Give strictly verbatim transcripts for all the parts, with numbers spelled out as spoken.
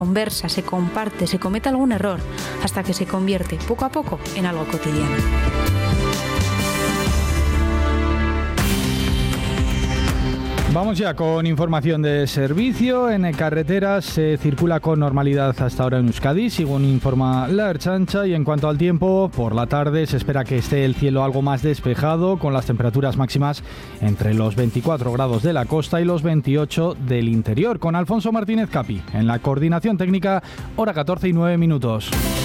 conversa, se comparte, se comete algún error, hasta que se convierte poco a poco en algo cotidiano. Vamos ya con información de servicio. En carreteras se circula con normalidad hasta ahora en Euskadi, según informa la Ertzaintza. Y en cuanto al tiempo, por la tarde se espera que esté el cielo algo más despejado, con las temperaturas máximas entre los veinticuatro grados de la costa y los veintiocho del interior. Con Alfonso Martínez Capi en la coordinación técnica, hora catorce y nueve minutos.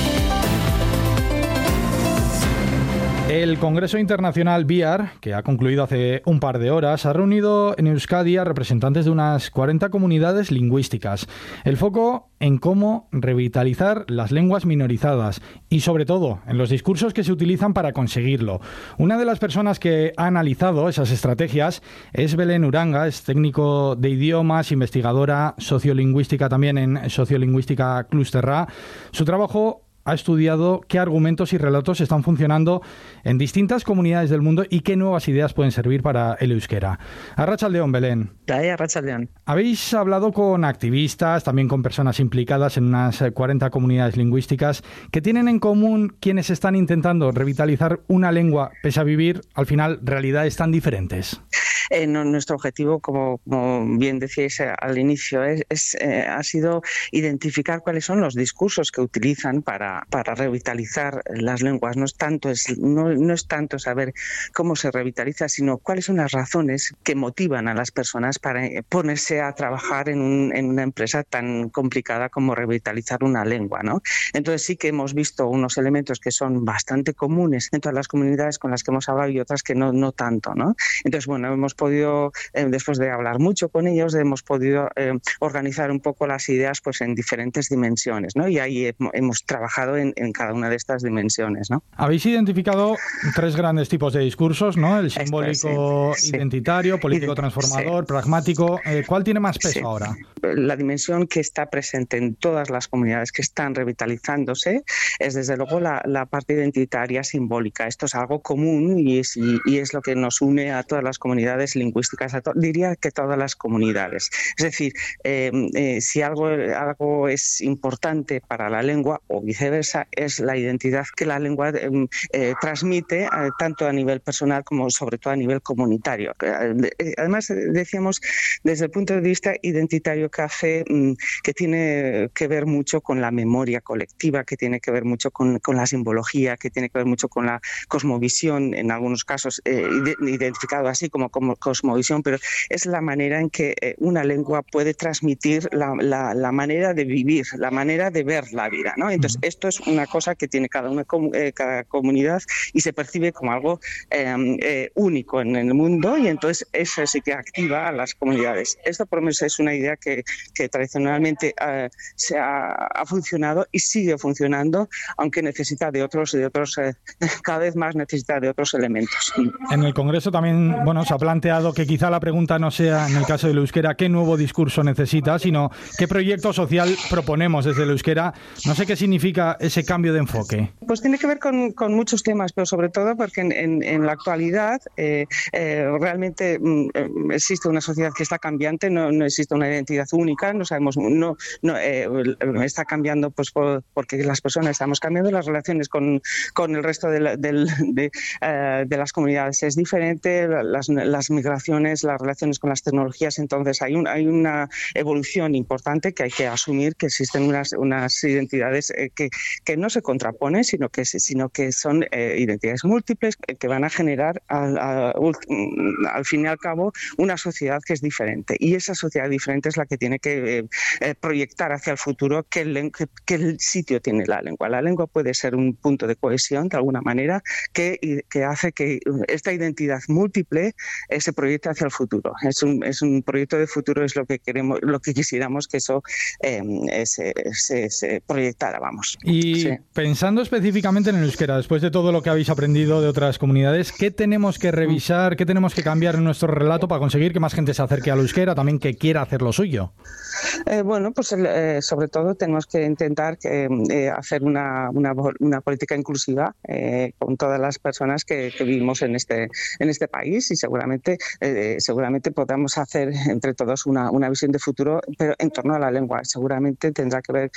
El Congreso Internacional B I A R, que ha concluido hace un par de horas, ha reunido en Euskadi a representantes de unas cuarenta comunidades lingüísticas. El foco en cómo revitalizar las lenguas minorizadas y, sobre todo, en los discursos que se utilizan para conseguirlo. Una de las personas que ha analizado esas estrategias es Belén Uranga, es técnico de idiomas, investigadora sociolingüística también en Sociolingüística Klusterra. Su trabajo ha estudiado qué argumentos y relatos están funcionando en distintas comunidades del mundo y qué nuevas ideas pueden servir para el euskera. Arratsaldeon, Belén. Arratsaldeon. Habéis hablado con activistas, también con personas implicadas en unas cuarenta comunidades lingüísticas que tienen en común quienes están intentando revitalizar una lengua, pese a vivir, al final, realidades tan diferentes. Eh, no, nuestro objetivo, como, como bien decíais al inicio, es, es, eh, ha sido identificar cuáles son los discursos que utilizan para, para revitalizar las lenguas. No es tanto es, no, no es tanto saber cómo se revitaliza, sino cuáles son las razones que motivan a las personas para ponerse a trabajar en, un, en una empresa tan complicada como revitalizar una lengua, ¿no? Entonces sí que hemos visto unos elementos que son bastante comunes en todas las comunidades con las que hemos hablado y otras que no, no tanto, ¿no? Entonces, bueno, hemos podido, eh, después de hablar mucho con ellos, hemos podido eh, organizar un poco las ideas pues en diferentes dimensiones, ¿no? Y ahí he, hemos trabajado en, en cada una de estas dimensiones, ¿no? Habéis identificado tres grandes tipos de discursos, ¿no? El simbólico, es, sí, identitario, sí, político transformador, sí, pragmático. Eh, ¿Cuál tiene más peso sí. ahora? La dimensión que está presente en todas las comunidades que están revitalizándose es desde luego la, la parte identitaria simbólica. Esto es algo común y es, y, y es lo que nos une a todas las comunidades lingüísticas, a to- diría que todas las comunidades. Es decir, eh, eh, si algo, algo es importante para la lengua o viceversa, es la identidad que la lengua eh, eh, transmite eh, tanto a nivel personal como sobre todo a nivel comunitario. Eh, además, decíamos desde el punto de vista identitario que hace, que tiene que ver mucho con la memoria colectiva, que tiene que ver mucho con, con la simbología, que tiene que ver mucho con la cosmovisión, en algunos casos eh, identificado así como, como cosmovisión, pero es la manera en que eh, una lengua puede transmitir la, la, la manera de vivir, la manera de ver la vida, ¿no? Entonces, esto es una cosa que tiene cada una eh, cada comunidad y se percibe como algo eh, eh, único en el mundo, y entonces eso sí que activa a las comunidades. Esto por lo menos es una idea que, que tradicionalmente uh, se ha, ha funcionado y sigue funcionando, aunque necesita de otros, de otros eh, cada vez más necesita de otros elementos. En el Congreso también, bueno, se ha planteado que quizá la pregunta no sea, en el caso del euskera, qué nuevo discurso necesita, sino qué proyecto social proponemos desde el euskera. No sé qué significa ese cambio de enfoque. Pues tiene que ver con, con muchos temas, pero sobre todo porque en, en, en la actualidad eh, eh, realmente mm, existe una sociedad que está cambiante, no, no existe una identidad única, no sabemos, no, no eh, está cambiando pues por, porque las personas estamos cambiando, las relaciones con, con el resto de, la, de, de, uh, de las comunidades es diferente, las, las migraciones, las relaciones con las tecnologías, entonces hay, un, hay una evolución importante que hay que asumir, que existen unas, unas identidades eh, que, que no se contraponen, sino que, sino que son eh, identidades múltiples que van a generar al, al, al fin y al cabo una sociedad que es diferente, y esa sociedad diferente es la que tiene que eh, eh, proyectar hacia el futuro que el, que, que el sitio tiene la lengua. La lengua puede ser un punto de cohesión de alguna manera que, que hace que esta identidad múltiple eh, se proyecte hacia el futuro. Es un, es un proyecto de futuro, es lo que queremos, lo que quisiéramos que eso eh, se, se, se proyectara, vamos. Y sí. Pensando específicamente en el euskera, después de todo lo que habéis aprendido de otras comunidades, ¿qué tenemos que revisar, qué tenemos que cambiar en nuestro relato para conseguir que más gente se acerque al euskera, también que quiera hacer lo suyo? Eh, bueno, pues eh, sobre todo tenemos que intentar que, eh, hacer una, una, una política inclusiva eh, con todas las personas que, que vivimos en este, en este país, y seguramente seguramente, eh, seguramente podamos hacer entre todos una, una visión de futuro, pero en torno a la lengua. Seguramente tendrá que ver